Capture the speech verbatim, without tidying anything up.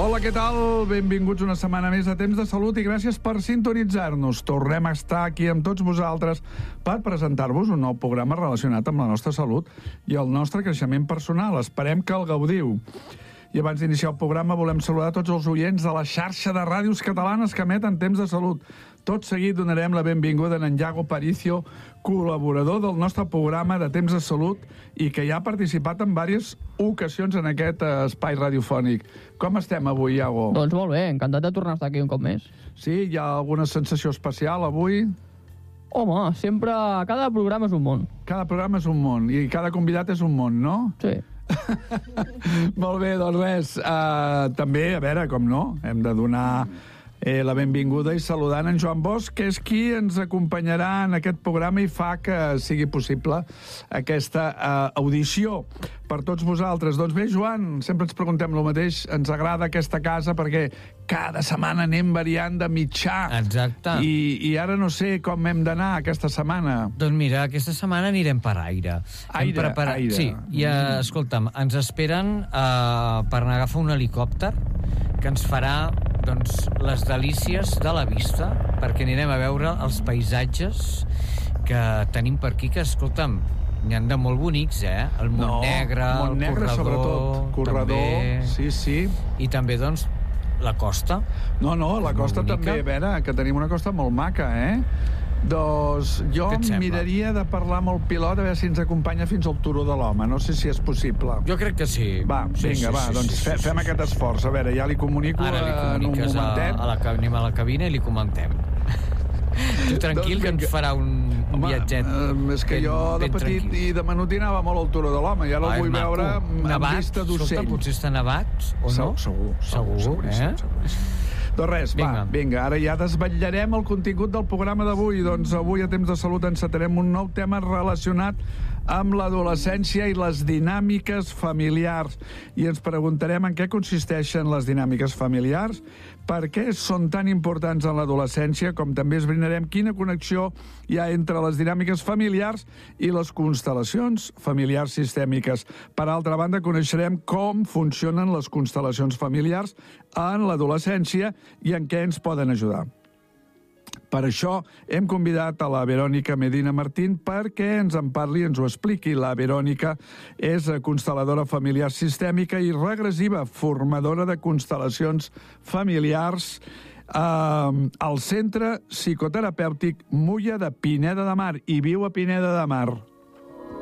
Hola, què tal? Benvinguts una setmana més a Temps de Salut i gràcies per sintonitzar-nos. Tornem a estar aquí amb tots vosaltres per presentar-vos un nou programa relacionat amb la nostra salut i el nostre creixement personal. Esperem que el gaudiu. I abans d'iniciar el programa volem saludar tots els oients de la xarxa de ràdios catalanes que emeten Temps de Salut. Tot seguit donarem la benvinguda a en Iago Paricio, col·laborador del nostre programa de Temps de Salut i que ja ha participat en diverses ocasions en aquest espai radiofònic. Com estem avui, Iago? Doncs molt bé, encantat de tornar a estar aquí un cop més. Sí? Hi ha alguna sensació especial avui? Home, sempre... Cada programa és un món. Cada programa és un món i cada convidat és un món, no? Sí. Molt bé, doncs res. Uh, també, a veure, com no, hem de donar eh, la benvinguda i saludant en Joan Bosch, que és qui ens acompanyarà en aquest programa i fa que sigui possible aquesta uh, audició per tots vosaltres. Doncs bé, Joan, sempre ens preguntem el mateix. Ens agrada aquesta casa perquè cada setmana anem variant de mitjà. Exacte. I, i ara no sé com hem d'anar aquesta setmana. Doncs mira, aquesta setmana anirem per aire. Aire, Hem preparat... aire. Sí, i uh, escolta'm, ens esperen uh, per anar a agafar un helicòpter que ens farà doncs, les delícies de la vista, perquè anirem a veure els paisatges que tenim per aquí, que, escolta'm, n'hi ha de molt bonics, eh? El Montnegre, no, el Montnegre, Corredor... sobretot. Corredor, també, sí, sí. I també, doncs, la costa. No, no, la costa també, a veure, que tenim una costa molt maca, eh? Doncs jo miraria de parlar amb el pilot a veure si ens acompanya fins al Turó de l'Home. No sé si és possible. Jo crec que sí. Va, sí, vinga, sí, va, sí, doncs sí, fe, sí, fem sí, aquest sí. esforç. A veure, ja li comunico Ara li en un comuniques a, momentet. a la, anem a la cabina i li comentem. Tu tranquil, que ens farà un, un Home, viatget. Eh, és que ben, jo de petit tranquil. i de menut hi anava molt al Turó de l'Home i ara el Ah, vull és veure maco. amb Nevat, vista d'ocell. escolta, potser està nevat, o no? Segur, segur, segur, Segur, segur, eh? segur. Doncs res, Vinga. va, vinga, ara ja desvetllarem el contingut del programa d'avui. Doncs avui a Temps de Salut encetarem un nou tema relacionat amb l'adolescència i les dinàmiques familiars. I ens preguntarem en què consisteixen les dinàmiques familiars, per què són tan importants en l'adolescència, com també esbrinarem quina connexió hi ha entre les dinàmiques familiars i les constel·lacions familiars sistèmiques. Per altra banda, coneixerem com funcionen les constel·lacions familiars en l'adolescència i en què ens poden ajudar. Per això hem convidat a la Verònica Medina Martín perquè ens en parli i ens ho expliqui. La Verònica és constel·ladora familiar sistèmica i regressiva, formadora de constel·lacions familiars eh, al Centre Psicoterapèutic Mulla de Pineda de Mar i viu a Pineda de Mar.